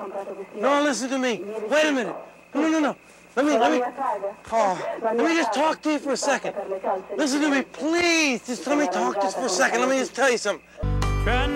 No, listen to me. Wait a minute. No. Let me just talk to you for a second. Listen to me, please. Just let me talk just for a second. Let me just tell you something.